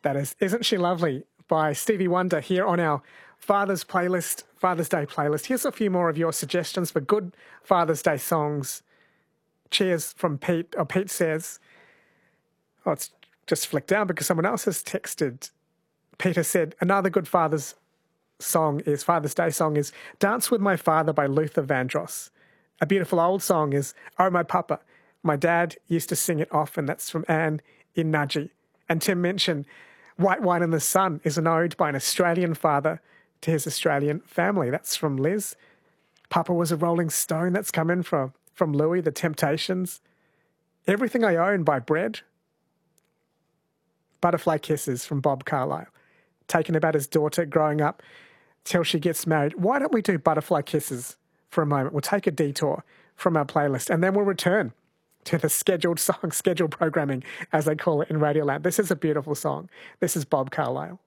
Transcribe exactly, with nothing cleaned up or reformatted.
That is Isn't She Lovely by Stevie Wonder here on our Father's playlist, Father's Day playlist. Here's a few more of your suggestions for good Father's Day songs. Cheers from Pete. Or Pete says, oh, it's just flicked down because someone else has texted. Peter said, another good Father's song is, Father's Day song is Dance With My Father by Luther Vandross. A beautiful old song is Oh My Papa. My dad used to sing it often. That's from Anne in Nudgee. And Tim mentioned White Wine in the Sun is an ode by an Australian father to his Australian family. That's from Liz. Papa Was a Rolling Stone. That's come in from, from Louis, The Temptations. Everything I Own by Bread. Butterfly Kisses from Bob Carlyle. Taken about his daughter growing up till she gets married. Why don't we do Butterfly Kisses for a moment? We'll take a detour from our playlist and then we'll return to the scheduled song, scheduled programming, as they call it in Radioland. This is a beautiful song. This is Bob Carlyle.